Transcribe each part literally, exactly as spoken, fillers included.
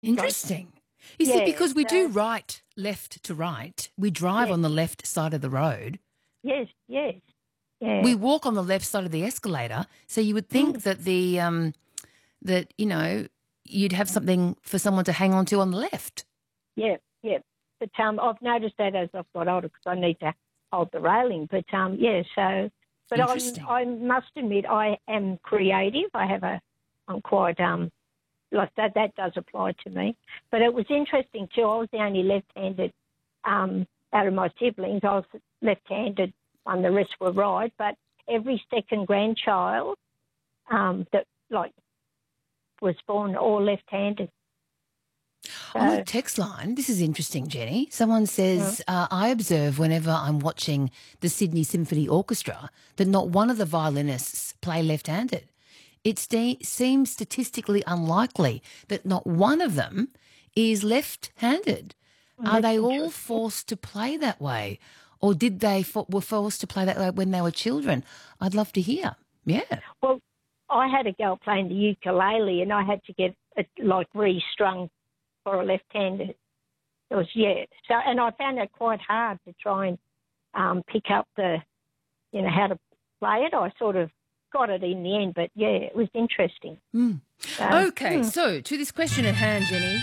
Like, Interesting. You see, yeah, because we do so, right left to right, we drive yes, on the left side of the road. yes, yes, yeah. We walk on the left side of the escalator, so you would think Mm, that the um, that you know you'd have something for someone to hang on to on the left. yeah, yeah. But um, I've noticed that as I've got older because I need to hold the railing. But um, yeah, so, but I'm, Interesting. I must admit I am creative. I have a, I'm quite um, like that. That does apply to me. But it was interesting too. I was the only left-handed um, out of my siblings. I was left-handed, and the rest were right. But every second grandchild um, that like was born all left-handed. On the So, text line, this is interesting, Jenny. Someone mm, says, uh, I observe whenever I'm watching the Sydney Symphony Orchestra that not one of the violinists play left-handed. It st- seems statistically unlikely that not one of them is left-handed. Are that's they all interesting. forced to play that way? Or did they fo- were forced to play that way when they were children? I'd love to hear. Yeah. Well, I had a girl playing the ukulele, and I had to get it like restrung for a left-handed. It was yeah. So, and I found it quite hard to try and um, pick up the, you know, how to play it. I sort of got it in the end, but yeah, it was interesting. Mm. So, Okay, mm, so to this question at hand, Jenny,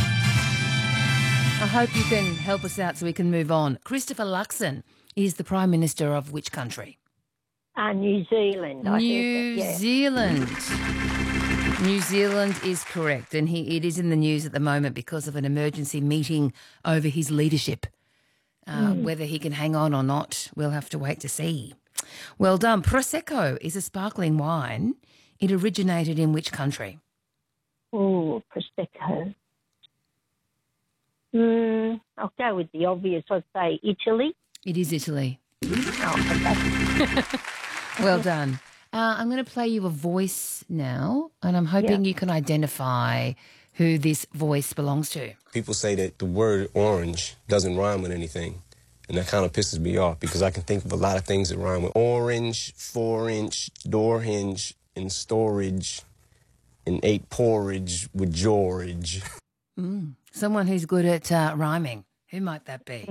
I hope you can help us out so we can move on. Christopher Luxon is the Prime Minister of which country? uh, New Zealand, I think. That, New yeah. Zealand. New Zealand is correct, and he it is in the news at the moment because of an emergency meeting over his leadership. Uh, Mm. whether he can hang on or not, we'll have to wait to see. Well done. Prosecco is a sparkling wine. It originated in which country? Oh, Prosecco. Mm, I'll go with the obvious. I'd say Italy. It is Italy. Oh, okay. Well done. Uh, I'm going to play you a voice now, and I'm Yeah. hoping you can identify who this voice belongs to. People say that the word orange doesn't rhyme with anything, and that kind of pisses me off because I can think of a lot of things that rhyme with orange, four-inch, door hinge, and storage, and ate porridge with George. Mm. Someone who's good at uh, rhyming. Who might that be?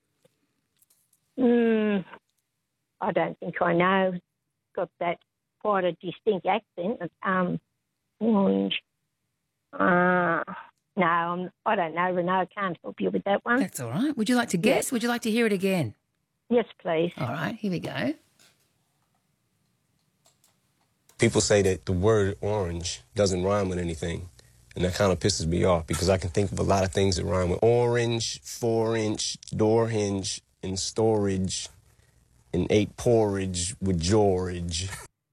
Mm, I don't think I know. Got that quite a distinct accent. Um, orange. Uh, no, I'm, I don't know, Renee. I can't help you with that one. That's all right. Would you like to guess? Yeah. Would you like to hear it again? Yes, please. All right, here we go. People say that the word orange doesn't rhyme with anything, and that kind of pisses me off because I can think of a lot of things that rhyme with orange, four-inch, door hinge, and storage, and ate porridge with George.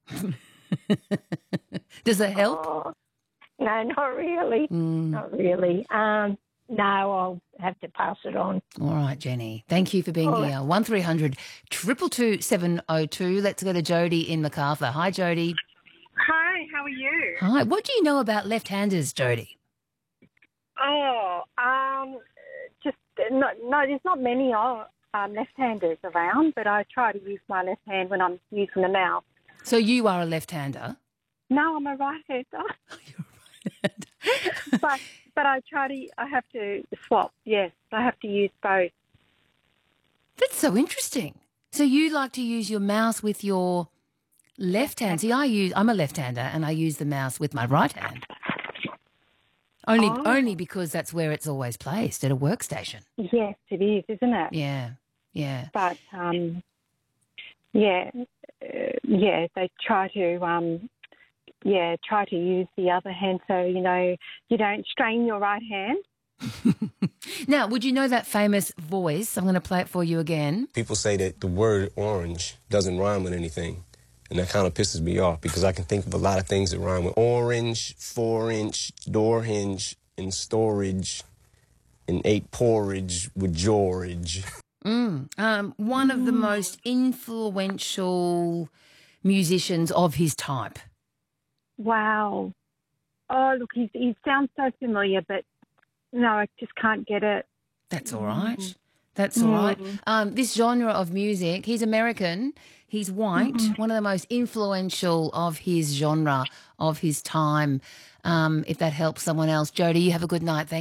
Does that help? Oh, no, not really. Mm. Not really. Um, no, I'll have to pass it on. All right, Jenny. Thank you for being All here. right. One three hundred two two two seven oh two. Let's go to Jody in MacArthur. Hi, Jody. Hi, how are you? Hi. What do you know about left-handers, Jody? Oh, um, just no, no. There's not many uh, um, left-handers around, but I try to use my left hand when I'm using the mouse. So you are a left-hander. No, I'm a right-hander, You're a right-hander. but but I try to. I have to swap. Yes, I have to use both. That's so interesting. So you like to use your mouse with your left hand. See, I use I'm a left-hander and I use the mouse with my right hand. Only Oh. only because that's where it's always placed, at a workstation. Yes, it is, isn't it? Yeah. Yeah. But um, yeah, uh, yeah. They try to um, yeah, try to use the other hand so you know you don't strain your right hand. Now, would you know that famous voice? I'm going to play it for you again. People say that the word orange doesn't rhyme with anything, and that kind of pisses me off because I can think of a lot of things that rhyme with orange, four-inch, door hinge, and storage, and ate porridge with George. Mm. Um, one of the most influential musicians of his type. Wow. Oh, look, he, he sounds so familiar, but no, I just can't get it. That's all right. That's all right. Um, this genre of music, he's American, he's white, Mm-hmm. one of the most influential of his genre, of his time. Um, if that helps someone else. Jodie, you have a good night. Thank